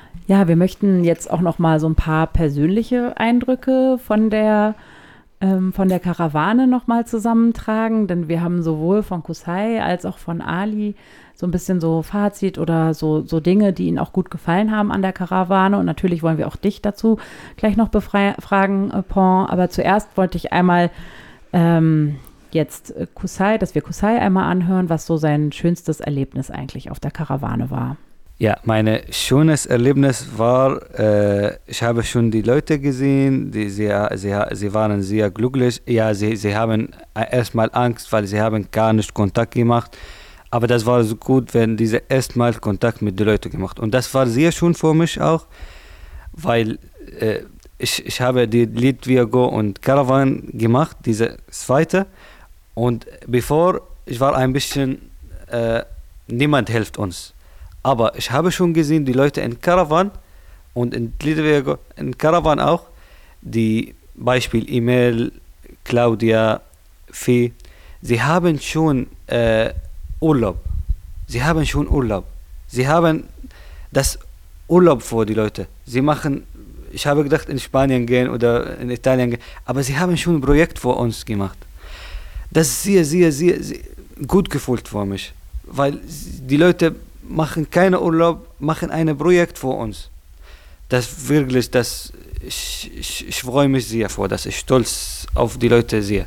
Ja, wir möchten jetzt auch noch mal so ein paar persönliche Eindrücke von der Karawane noch mal zusammentragen, denn wir haben sowohl von Qusay als auch von Ali so ein bisschen so Fazit oder so Dinge, die ihnen auch gut gefallen haben an der Karawane. Und natürlich wollen wir auch dich dazu gleich noch befragen, Pon. Aber zuerst wollte ich einmal dass wir Qusay einmal anhören, was so sein schönstes Erlebnis eigentlich auf der Karawane war. Ja, mein schönes Erlebnis war, ich habe schon die Leute gesehen, sie waren sehr glücklich. Ja, sie haben erstmal Angst, weil sie haben gar nicht Kontakt gemacht. Aber das war so gut, wenn diese erstmal Kontakt mit den Leuten gemacht. Und das war sehr schön für mich auch, weil ich habe die Lied Viago und Caravan gemacht, diese zweite. Und bevor, ich war ein bisschen, niemand hilft uns. Aber ich habe schon gesehen, die Leute in Caravan und in Liedewege, in Caravan auch, die Beispiel Emil, Claudia, Fee, sie haben schon Urlaub. Sie haben schon Urlaub. Sie haben das Urlaub vor die Leute. Sie machen, ich habe gedacht, in Spanien gehen oder in Italien gehen, aber sie haben schon ein Projekt für uns gemacht. Das ist sehr gut gefühlt für mich, weil die Leute machen keinen Urlaub, machen ein Projekt für uns. Das wirklich, ich freue mich sehr vor, dass ich stolz auf die Leute sehe.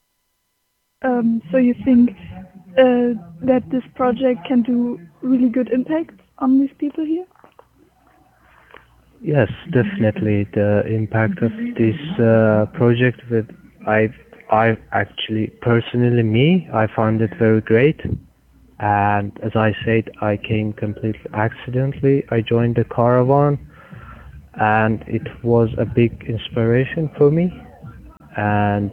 So you think that this project can do really good impact on these people here? Yes, definitely. The impact of this project I actually personally I found it very great. And as I said, I came completely accidentally. I joined the caravan, and it was a big inspiration for me. And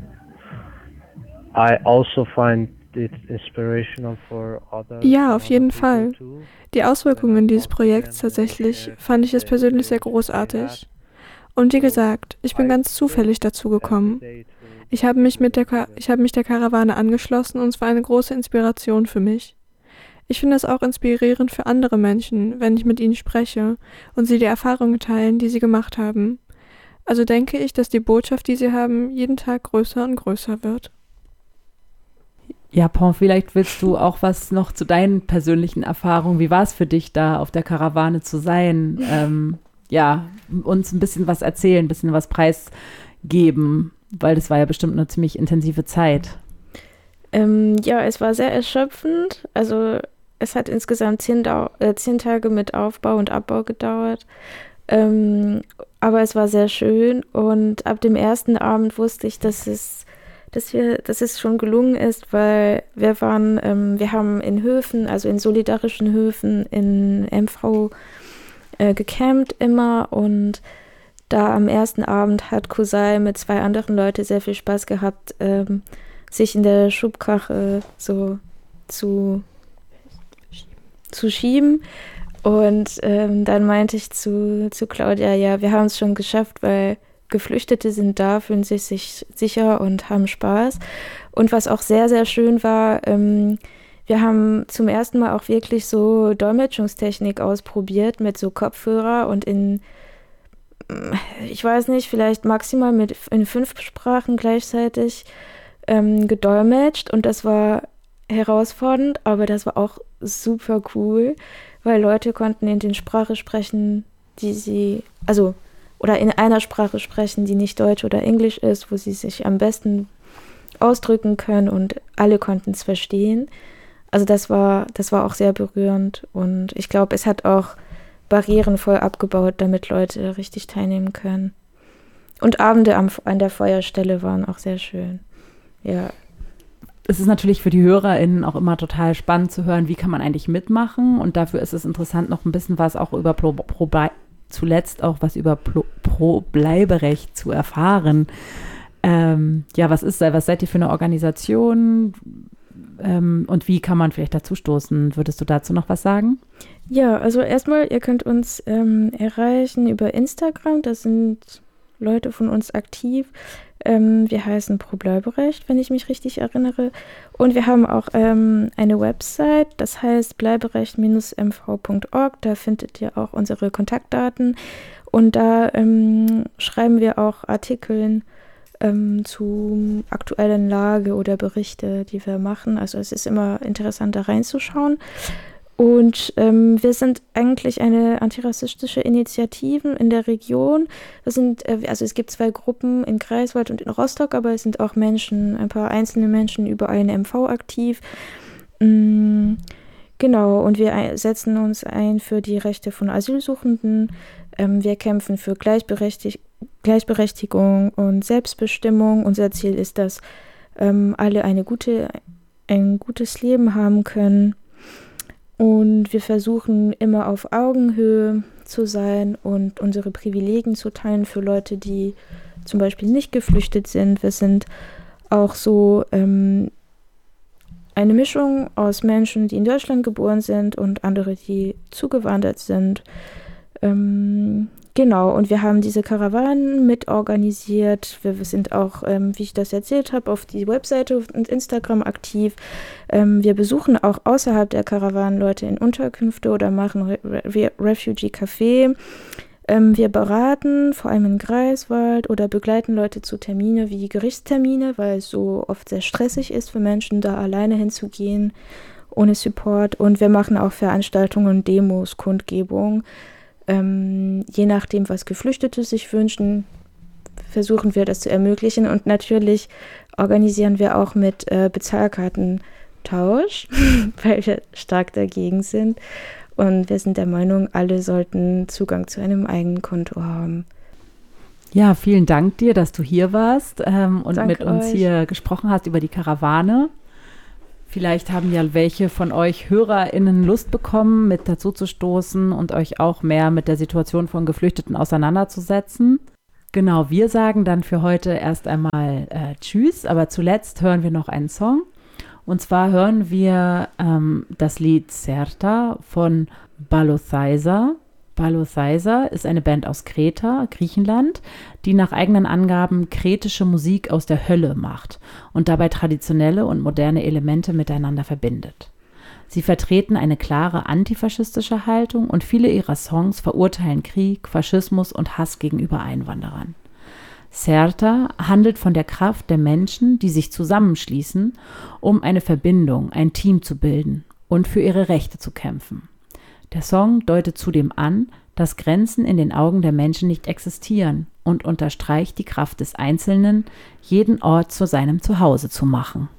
I also find it inspirational for others. Ja, auf jeden Fall. Die Auswirkungen dieses Projekts tatsächlich fand ich es persönlich sehr großartig. Und wie gesagt, ich bin ganz zufällig dazu gekommen. Ich habe mich der Karawane angeschlossen und es war eine große Inspiration für mich. Ich finde es auch inspirierend für andere Menschen, wenn ich mit ihnen spreche und sie die Erfahrungen teilen, die sie gemacht haben. Also denke ich, dass die Botschaft, die sie haben, jeden Tag größer und größer wird. Ja, Pon, vielleicht willst du auch was noch zu deinen persönlichen Erfahrungen. Wie war es für dich, da auf der Karawane zu sein? Uns ein bisschen was erzählen, ein bisschen was preisgeben, weil das war ja bestimmt eine ziemlich intensive Zeit. Es war sehr erschöpfend. Also es hat insgesamt 10 Tage mit Aufbau und Abbau gedauert. Aber es war sehr schön und ab dem ersten Abend wusste ich, dass es schon gelungen ist, weil wir haben in Höfen, also in solidarischen Höfen in MV gecampt immer und da am ersten Abend hat Qusay mit 2 anderen Leuten sehr viel Spaß gehabt, sich in der Schubkarre so zu schieben. Und dann meinte ich zu Claudia, ja, wir haben es schon geschafft, weil Geflüchtete sind da, fühlen sich sicher und haben Spaß. Und was auch sehr, sehr schön war, wir haben zum ersten Mal auch wirklich so Dolmetschungstechnik ausprobiert mit so Kopfhörer und ich weiß nicht, vielleicht maximal in 5 Sprachen gleichzeitig gedolmetscht und das war herausfordernd, aber das war auch super cool, weil Leute konnten in den Sprache sprechen, oder in einer Sprache sprechen, die nicht Deutsch oder Englisch ist, wo sie sich am besten ausdrücken können und alle konnten es verstehen. Also das war auch sehr berührend und ich glaube, es hat auch Barrieren voll abgebaut, damit Leute richtig teilnehmen können. Und Abende an der Feuerstelle waren auch sehr schön. Ja. Es ist natürlich für die HörerInnen auch immer total spannend zu hören, wie kann man eigentlich mitmachen und dafür ist es interessant, noch ein bisschen was auch über Pro-Bleiberecht zu erfahren. Was seid ihr für eine Organisation und wie kann man vielleicht dazu stoßen? Würdest du dazu noch was sagen? Ja, also erstmal, ihr könnt uns erreichen über Instagram, das sind Leute von uns aktiv. Wir heißen Pro Bleiberecht, wenn ich mich richtig erinnere. Und wir haben auch eine Website, das heißt bleiberecht-mv.org. Da findet ihr auch unsere Kontaktdaten. Und da schreiben wir auch Artikel zu aktuellen Lage oder Berichte, die wir machen. Also es ist immer interessant, da reinzuschauen. Und wir sind eigentlich eine antirassistische Initiative in der Region. Also es gibt 2 Gruppen in Greifswald und in Rostock, aber es sind auch ein paar einzelne Menschen über eine MV aktiv. Genau, und wir setzen uns ein für die Rechte von Asylsuchenden. Wir kämpfen für Gleichberechtigung und Selbstbestimmung. Unser Ziel ist, dass alle ein gutes Leben haben können. Und wir versuchen immer auf Augenhöhe zu sein und unsere Privilegien zu teilen für Leute, die zum Beispiel nicht geflüchtet sind. Wir sind auch so eine Mischung aus Menschen, die in Deutschland geboren sind und andere, die zugewandert sind. Genau, und wir haben diese Karawanen mitorganisiert. Wir sind auch, wie ich das erzählt habe, auf die Webseite und Instagram aktiv. Wir besuchen auch außerhalb der Karawanen Leute in Unterkünfte oder machen Refugee Café. Wir beraten, vor allem in Greifswald, oder begleiten Leute zu Termine wie Gerichtstermine, weil es so oft sehr stressig ist für Menschen, da alleine hinzugehen, ohne Support. Und wir machen auch Veranstaltungen, Demos, Kundgebungen. Je nachdem, was Geflüchtete sich wünschen, versuchen wir das zu ermöglichen. Und natürlich organisieren wir auch mit Bezahlkartentausch, weil wir stark dagegen sind. Und wir sind der Meinung, alle sollten Zugang zu einem eigenen Konto haben. Ja, vielen Dank dir, dass du hier warst und Danke mit uns euch. hier gesprochen hast über die Karawane. Vielleicht haben ja welche von euch HörerInnen Lust bekommen, mit dazu zu stoßen und euch auch mehr mit der Situation von Geflüchteten auseinanderzusetzen. Genau, wir sagen dann für heute erst einmal Tschüss, aber zuletzt hören wir noch einen Song. Und zwar hören wir das Lied Serta von Balothaisa. Balothaisa ist eine Band aus Kreta, Griechenland, die nach eigenen Angaben kretische Musik aus der Hölle macht und dabei traditionelle und moderne Elemente miteinander verbindet. Sie vertreten eine klare antifaschistische Haltung und viele ihrer Songs verurteilen Krieg, Faschismus und Hass gegenüber Einwanderern. Serta handelt von der Kraft der Menschen, die sich zusammenschließen, um eine Verbindung, ein Team zu bilden und für ihre Rechte zu kämpfen. Der Song deutet zudem an, dass Grenzen in den Augen der Menschen nicht existieren und unterstreicht die Kraft des Einzelnen, jeden Ort zu seinem Zuhause zu machen.